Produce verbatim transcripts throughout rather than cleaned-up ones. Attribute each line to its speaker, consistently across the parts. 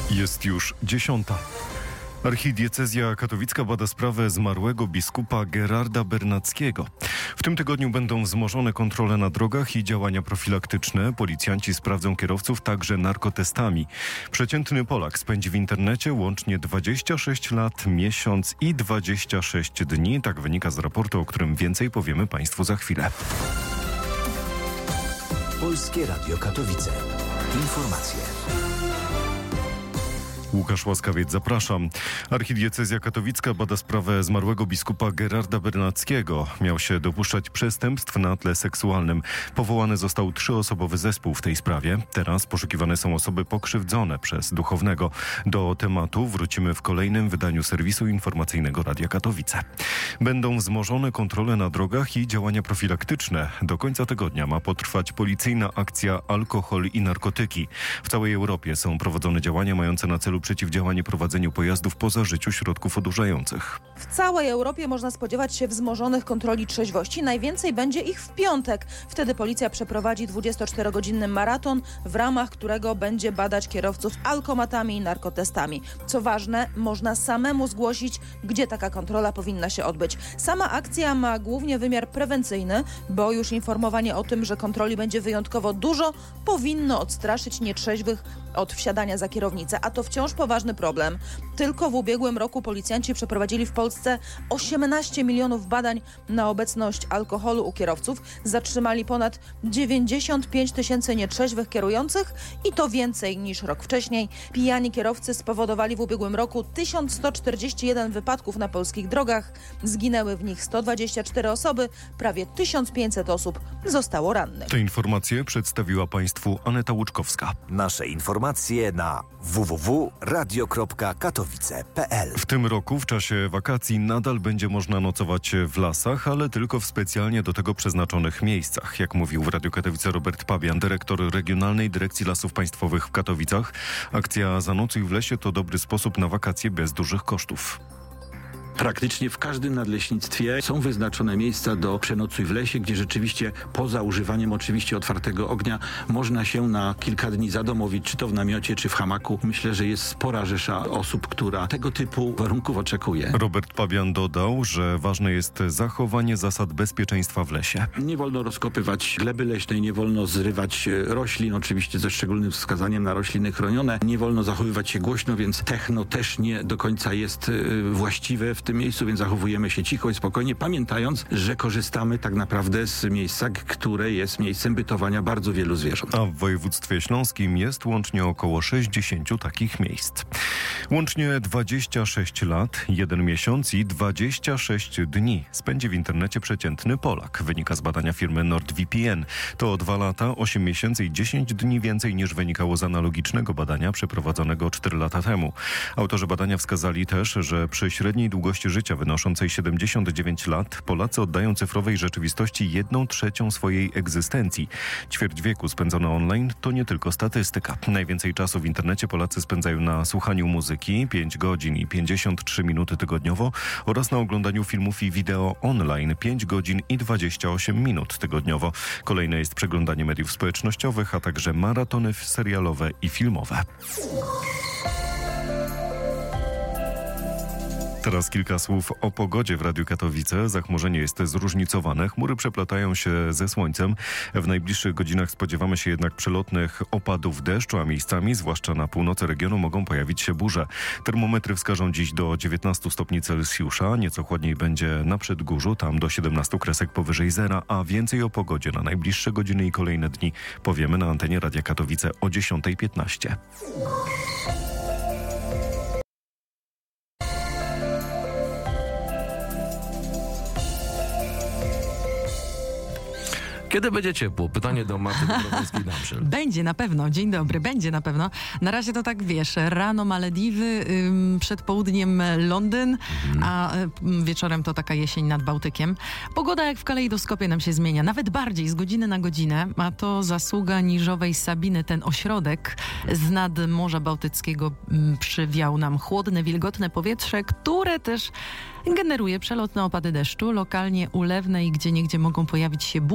Speaker 1: Jest już dziesiąta. Archidiecezja katowicka bada sprawę zmarłego biskupa Gerarda Bernackiego. W tym tygodniu będą wzmożone kontrole na drogach i działania profilaktyczne. Policjanci sprawdzą kierowców także narkotestami. Przeciętny Polak spędzi w internecie łącznie dwadzieścia sześć lat, miesiąc i dwadzieścia sześć dni. Tak wynika z raportu, o którym więcej powiemy Państwu za chwilę.
Speaker 2: Polskie Radio Katowice. Informacje.
Speaker 1: Łukasz Łaskawiec, zapraszam. Archidiecezja katowicka bada sprawę zmarłego biskupa Gerarda Bernackiego. Miał się dopuszczać przestępstw na tle seksualnym. Powołany został trzyosobowy zespół w tej sprawie. Teraz poszukiwane są osoby pokrzywdzone przez duchownego. Do tematu wrócimy w kolejnym wydaniu serwisu informacyjnego Radia Katowice. Będą wzmożone kontrole na drogach i działania profilaktyczne. Do końca tygodnia ma potrwać policyjna akcja Alkohol i narkotyki. W całej Europie są prowadzone działania mające na celu przeciwdziałanie prowadzeniu pojazdów po zażyciu środków odurzających.
Speaker 3: W całej Europie można spodziewać się wzmożonych kontroli trzeźwości. Najwięcej będzie ich w piątek. Wtedy policja przeprowadzi dwudziestoczterogodzinny maraton, w ramach którego będzie badać kierowców alkomatami i narkotestami. Co ważne, można samemu zgłosić, gdzie taka kontrola powinna się odbyć. Sama akcja ma głównie wymiar prewencyjny, bo już informowanie o tym, że kontroli będzie wyjątkowo dużo, powinno odstraszyć nietrzeźwych od wsiadania za kierownicę, a to wciąż poważny problem. Tylko w ubiegłym roku policjanci przeprowadzili w Polsce osiemnaście milionów badań na obecność alkoholu u kierowców. Zatrzymali ponad dziewięćdziesiąt pięć tysięcy nietrzeźwych kierujących i to więcej niż rok wcześniej. Pijani kierowcy spowodowali w ubiegłym roku tysiąc sto czterdzieści jeden wypadków na polskich drogach. Zginęły w nich sto dwadzieścia cztery osoby, prawie tysiąc pięćset osób zostało rannych.
Speaker 1: Te informacje przedstawiła Państwu Aneta Łuczkowska.
Speaker 2: Nasze informacje na w w w kropka radio kropka katowice kropka p l.
Speaker 1: W tym roku w czasie wakacji nadal będzie można nocować w lasach, ale tylko w specjalnie do tego przeznaczonych miejscach. Jak mówił w Radiu Katowice Robert Pabian, dyrektor Regionalnej Dyrekcji Lasów Państwowych w Katowicach, akcja Zanocuj w lesie to dobry sposób na wakacje bez dużych kosztów.
Speaker 4: Praktycznie w każdym nadleśnictwie są wyznaczone miejsca do przenocuj w lesie, gdzie rzeczywiście poza używaniem oczywiście otwartego ognia można się na kilka dni zadomowić, czy to w namiocie, czy w hamaku. Myślę, że jest spora rzesza osób, która tego typu warunków oczekuje.
Speaker 1: Robert Pabian dodał, że ważne jest zachowanie zasad bezpieczeństwa w lesie.
Speaker 4: Nie wolno rozkopywać gleby leśnej, nie wolno zrywać roślin, oczywiście ze szczególnym wskazaniem na rośliny chronione. Nie wolno zachowywać się głośno, więc techno też nie do końca jest właściwe w tym miejscu, więc zachowujemy się cicho i spokojnie, pamiętając, że korzystamy tak naprawdę z miejsca, które jest miejscem bytowania bardzo wielu zwierząt.
Speaker 1: A w województwie śląskim jest łącznie około sześćdziesięciu takich miejsc. Łącznie dwadzieścia sześć lat, jeden miesiąc i dwadzieścia sześć dni spędzi w internecie przeciętny Polak. Wynika z badania firmy NordVPN. To o dwa lata, osiem miesięcy i dziesięć dni więcej niż wynikało z analogicznego badania przeprowadzonego cztery lata temu. Autorzy badania wskazali też, że przy średniej długości życia wynoszącej siedemdziesiąt dziewięć lat Polacy oddają cyfrowej rzeczywistości jedną trzecią swojej egzystencji. Ćwierć wieku spędzone online to nie tylko statystyka. Najwięcej czasu w internecie Polacy spędzają na słuchaniu muzyki, pięć godzin i pięćdziesiąt trzy minuty tygodniowo oraz na oglądaniu filmów i wideo online, pięć godzin i dwadzieścia osiem minut tygodniowo. Kolejne jest przeglądanie mediów społecznościowych, a także maratony serialowe i filmowe. Teraz kilka słów o pogodzie w Radiu Katowice. Zachmurzenie jest zróżnicowane. Chmury przeplatają się ze słońcem. W najbliższych godzinach spodziewamy się jednak przelotnych opadów deszczu, a miejscami, zwłaszcza na północy regionu, mogą pojawić się burze. Termometry wskażą dziś do dziewiętnastu stopni Celsjusza. Nieco chłodniej będzie na Przedgórzu, tam do siedemnastu kresek powyżej zera, a więcej o pogodzie na najbliższe godziny i kolejne dni powiemy na antenie Radia Katowice o dziesiąta piętnaście.
Speaker 5: Kiedy będzie ciepło? Pytanie do Marty Dobrowolskiej-Damszyl.
Speaker 6: Będzie na pewno. Dzień dobry. Będzie na pewno. Na razie to tak, wiesz, rano Malediwy, ym, przed południem Londyn, mhm. a y, wieczorem to taka jesień nad Bałtykiem. Pogoda jak w kalejdoskopie nam się zmienia. Nawet bardziej, z godziny na godzinę. A to zasługa Niżowej Sabiny. Ten ośrodek z nad Morza Bałtyckiego ym, przywiał nam chłodne, wilgotne powietrze, które też generuje przelotne opady deszczu, lokalnie ulewne i gdzieniegdzie mogą pojawić się burze,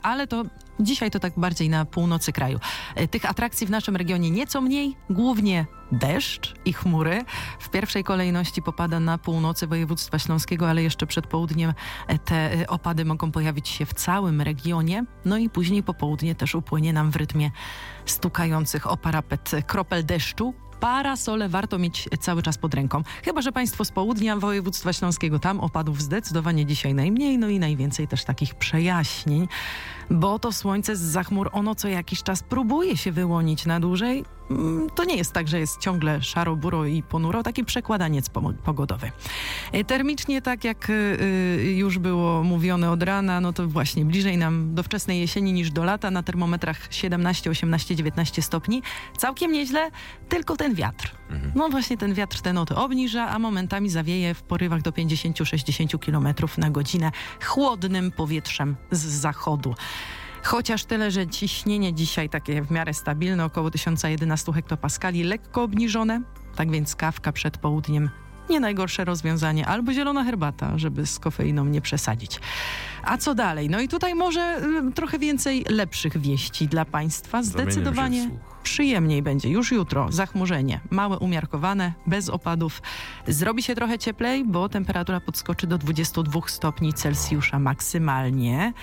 Speaker 6: ale to dzisiaj to tak bardziej na północy kraju. Tych atrakcji w naszym regionie nieco mniej, głównie deszcz i chmury. W pierwszej kolejności popada na północy województwa śląskiego, ale jeszcze przed południem te opady mogą pojawić się w całym regionie. No i później po południe też upłynie nam w rytmie stukających o parapet kropel deszczu. Parasole warto mieć cały czas pod ręką. Chyba że państwo z południa województwa śląskiego, tam opadów zdecydowanie dzisiaj najmniej, no i najwięcej też takich przejaśnień, bo to słońce zza chmur, ono co jakiś czas próbuje się wyłonić na dłużej. To nie jest tak, że jest ciągle szaro, buro i ponuro, taki przekładaniec pogodowy. Termicznie, tak jak już było mówione od rana, no to właśnie bliżej nam do wczesnej jesieni niż do lata, na termometrach siedemnaście, osiemnaście, dziewiętnaście stopni. Całkiem nieźle, tylko ten wiatr. Mhm. No właśnie ten wiatr te noty obniża, a momentami zawieje w porywach do pięćdziesiąt do sześćdziesięciu kilometrów na godzinę chłodnym powietrzem z zachodu. Chociaż tyle, że ciśnienie dzisiaj takie w miarę stabilne, około tysiąc jedenaście hektopaskali, lekko obniżone, tak więc kawka przed południem nie najgorsze rozwiązanie, albo zielona herbata, żeby z kofeiną nie przesadzić. A co dalej? No i tutaj może y, trochę więcej lepszych wieści dla państwa. Zdecydowanie przyjemniej będzie. Już jutro zachmurzenie, małe umiarkowane, bez opadów. Zrobi się trochę cieplej, bo temperatura podskoczy do dwudziestu dwóch stopni Celsjusza maksymalnie.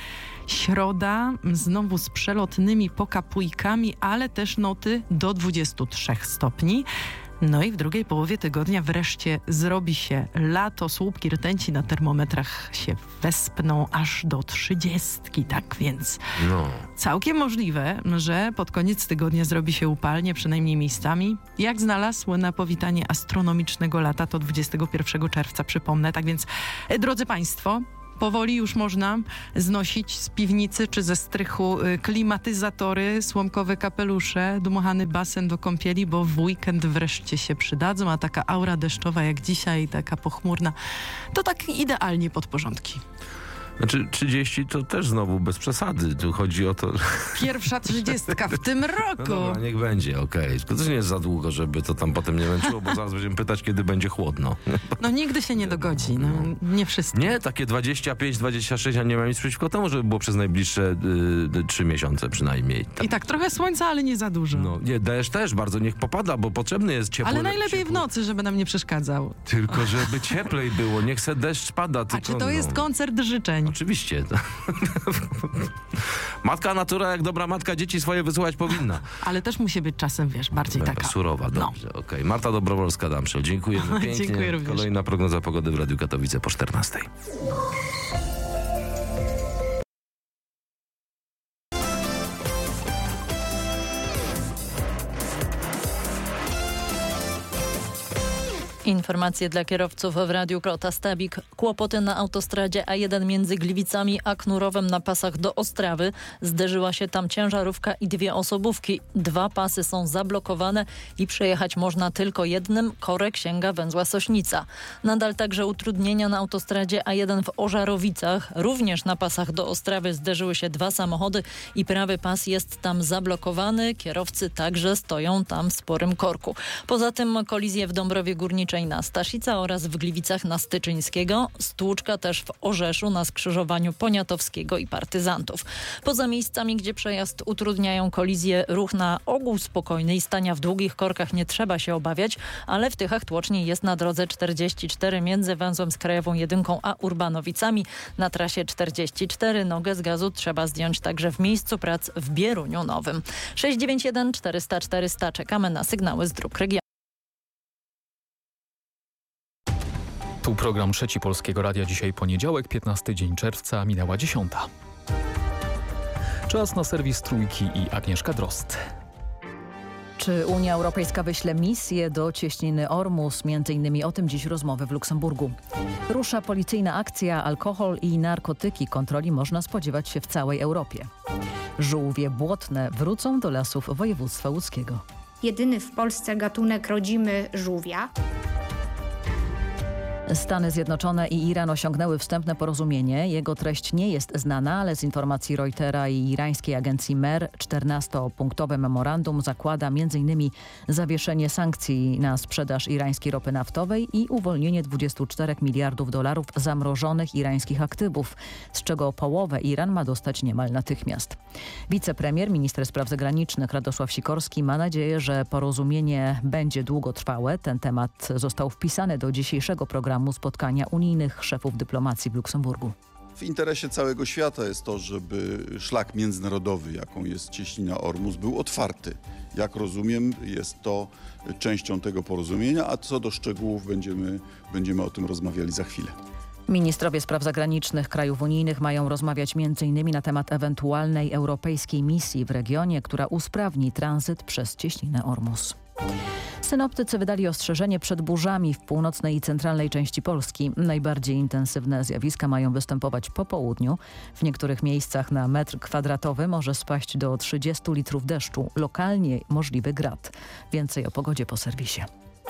Speaker 6: Środa znowu z przelotnymi pokapujkami, ale też noty do dwudziestu trzech stopni. No i w drugiej połowie tygodnia wreszcie zrobi się lato, słupki rtęci na termometrach się wespną aż do trzydziestki, tak więc
Speaker 5: No.
Speaker 6: całkiem możliwe, że pod koniec tygodnia zrobi się upalnie, przynajmniej miejscami. Jak znalazł na powitanie astronomicznego lata, to dwudziestego pierwszego czerwca, przypomnę. Tak więc, e, drodzy państwo, powoli już można znosić z piwnicy czy ze strychu y, klimatyzatory, słomkowe kapelusze, dmuchany basen do kąpieli, bo w weekend wreszcie się przydadzą, a taka aura deszczowa jak dzisiaj, taka pochmurna, to tak idealnie pod porządki.
Speaker 5: Znaczy trzydzieści to też znowu bez przesady. Tu chodzi o to...
Speaker 6: Pierwsza trzydziestka w tym
Speaker 5: No
Speaker 6: roku.
Speaker 5: dobra, niech będzie, okej. Okay. Tylko to nie jest za długo, żeby to tam potem nie męczyło, bo zaraz będziemy pytać, kiedy będzie chłodno.
Speaker 6: No nigdy się nie dogodzi, no nie wszyscy.
Speaker 5: Nie, takie dwadzieścia pięć, dwadzieścia sześć, a nie mam nic przeciwko temu, żeby było przez najbliższe y, trzy miesiące przynajmniej. Tak.
Speaker 6: I tak trochę słońca, ale nie za dużo.
Speaker 5: No, nie, deszcz też bardzo niech popada, bo potrzebny jest ciepło.
Speaker 6: Ale najlepiej
Speaker 5: ciepło.
Speaker 6: w nocy, żeby nam nie przeszkadzał.
Speaker 5: Tylko żeby cieplej było, niech se deszcz pada.
Speaker 6: A
Speaker 5: tylko,
Speaker 6: czy to
Speaker 5: no.
Speaker 6: jest koncert życzeń?
Speaker 5: Oczywiście. Matka natura, jak dobra matka, dzieci swoje wysyłać powinna.
Speaker 6: Ale też musi być czasem, wiesz, bardziej taka...
Speaker 5: Surowa, dobrze,
Speaker 6: no.
Speaker 5: okej. Okay. Marta Dobrowolska-Damszel, dziękujemy pięknie.
Speaker 6: Dziękuję również.
Speaker 5: Kolejna prognoza pogody w Radiu Katowice po czternastej.
Speaker 7: Informacje dla kierowców w Radiu Klota Stabik. Kłopoty na autostradzie A jeden między Gliwicami a Knurowem na pasach do Ostrawy. Zderzyła się tam ciężarówka i dwie osobówki. Dwa pasy są zablokowane i przejechać można tylko jednym. Korek sięga węzła Sośnica. Nadal także utrudnienia na autostradzie A jeden w Ożarowicach. Również na pasach do Ostrawy zderzyły się dwa samochody i prawy pas jest tam zablokowany. Kierowcy także stoją tam w sporym korku. Poza tym kolizje w Dąbrowie Górniczej na Staszica oraz w Gliwicach na Styczyńskiego. Stłuczka też w Orzeszu na skrzyżowaniu Poniatowskiego i Partyzantów. Poza miejscami, gdzie przejazd utrudniają kolizje, ruch na ogół spokojny i stania w długich korkach nie trzeba się obawiać, ale w Tychach tłoczniej jest na drodze czterdzieści cztery między węzłem z Krajową Jedynką a Urbanowicami. Na trasie czterdzieści cztery nogę z gazu trzeba zdjąć także w miejscu prac w Bieruniu Nowym. sześć dziewięć jeden czterysta czterysta. Czekamy na sygnały z dróg regionalnych.
Speaker 8: Tu program Trzeci Polskiego Radia. Dzisiaj poniedziałek, piętnasty dzień czerwca, minęła dziesiąta. Czas na serwis Trójki i Agnieszka Drozd.
Speaker 9: Czy Unia Europejska wyśle misję do cieśniny Ormus? Między innymi o tym dziś rozmowy w Luksemburgu. Rusza policyjna akcja Alkohol i narkotyki. Kontroli można spodziewać się w całej Europie. Żółwie błotne wrócą do lasów województwa łódzkiego.
Speaker 10: Jedyny w Polsce gatunek rodzimy żółwia.
Speaker 9: Stany Zjednoczone i Iran osiągnęły wstępne porozumienie. Jego treść nie jest znana, ale z informacji Reutera i irańskiej agencji M E R czternastopunktowe memorandum zakłada m.in. zawieszenie sankcji na sprzedaż irańskiej ropy naftowej i uwolnienie dwudziestu czterech miliardów dolarów zamrożonych irańskich aktywów, z czego połowę Iran ma dostać niemal natychmiast. Wicepremier, minister spraw zagranicznych Radosław Sikorski ma nadzieję, że porozumienie będzie długotrwałe. Ten temat został wpisany do dzisiejszego programu spotkania unijnych szefów dyplomacji w Luksemburgu.
Speaker 10: W interesie całego świata jest to, żeby szlak międzynarodowy, jaką jest cieśnina Ormus, był otwarty. Jak rozumiem, jest to częścią tego porozumienia, a co do szczegółów będziemy, będziemy o tym rozmawiali za chwilę.
Speaker 9: Ministrowie spraw zagranicznych krajów unijnych mają rozmawiać między innymi na temat ewentualnej europejskiej misji w regionie, która usprawni tranzyt przez cieśninę Ormus. Synoptycy wydali ostrzeżenie przed burzami w północnej i centralnej części Polski. Najbardziej intensywne zjawiska mają występować po południu. W niektórych miejscach na metr kwadratowy może spaść do trzydziestu litrów deszczu. Lokalnie możliwy grad. Więcej o pogodzie po serwisie.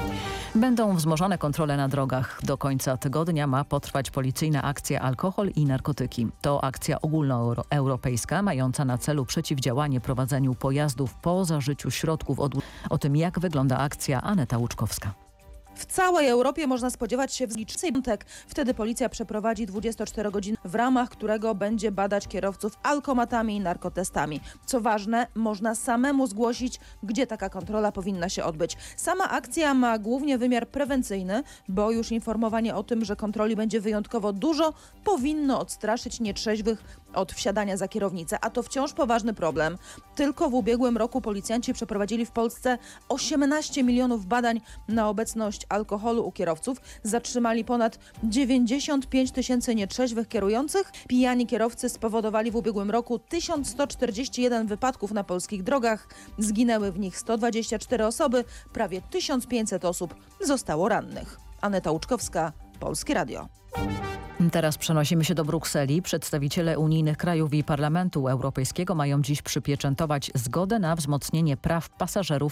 Speaker 9: Będą wzmożone kontrole na drogach. Do końca tygodnia ma potrwać policyjna akcja Alkohol i narkotyki. To akcja ogólnoeuropejska mająca na celu przeciwdziałanie prowadzeniu pojazdów po zażyciu środków od... O tym, jak wygląda akcja, Aneta Łuczkowska.
Speaker 3: W całej Europie można spodziewać się wzlicznej piątek. Wtedy policja przeprowadzi dwudziestoczterogodzinny, w ramach którego będzie badać kierowców alkomatami i narkotestami. Co ważne, można samemu zgłosić, gdzie taka kontrola powinna się odbyć. Sama akcja ma głównie wymiar prewencyjny, bo już informowanie o tym, że kontroli będzie wyjątkowo dużo, powinno odstraszyć nietrzeźwych od wsiadania za kierownicę, a to wciąż poważny problem. Tylko w ubiegłym roku policjanci przeprowadzili w Polsce osiemnaście milionów badań na obecność alkoholu u kierowców. Zatrzymali ponad dziewięćdziesiąt pięć tysięcy nietrzeźwych kierujących. Pijani kierowcy spowodowali w ubiegłym roku tysiąc sto czterdzieści jeden wypadków na polskich drogach. Zginęły w nich sto dwadzieścia cztery osoby, prawie tysiąc pięćset osób zostało rannych. Aneta Łuczkowska, Polskie Radio.
Speaker 9: Teraz przenosimy się do Brukseli. Przedstawiciele unijnych krajów i Parlamentu Europejskiego mają dziś przypieczętować zgodę na wzmocnienie praw pasażerów